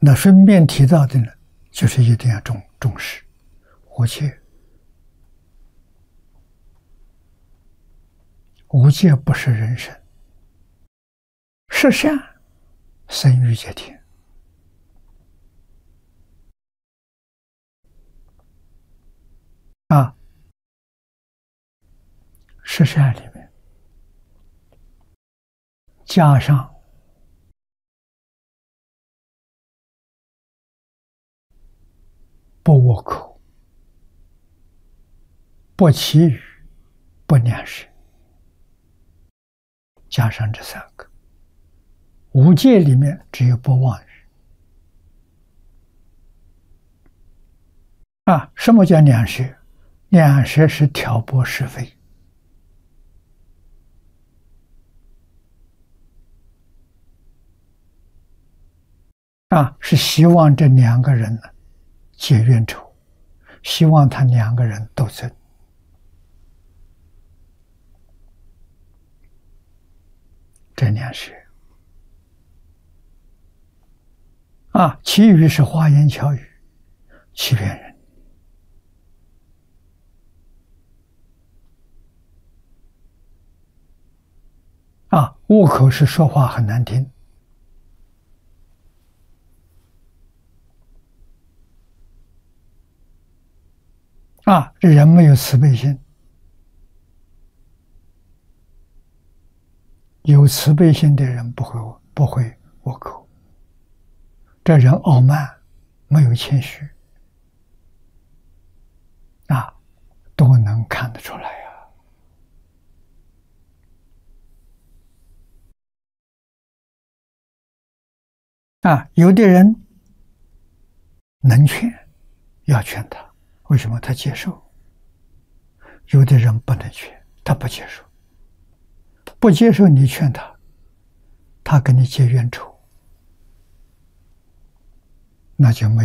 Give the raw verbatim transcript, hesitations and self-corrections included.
那顺便提到的呢，就是一定要重重视无戒。无戒不是人生，十善生于戒天。啊，十善里面加上不恶口、不绮语、不两舌，加上这三个。五戒里面只有不妄语。啊，什么叫两舌？两舌是挑拨是非。啊，是希望这两个人呢结冤仇，希望他两个人斗争。这两舌。啊，其余是花言巧语，欺骗人。啊，恶口是说话很难听。啊，这人没有慈悲心，有慈悲心的人不会不会恶口。这人傲慢，没有谦虚，啊，都能看得出来呀。啊，有的人能劝，要劝他，为什么他接受？有的人不能劝，他不接受，不接受你劝他，他跟你结冤仇，那就没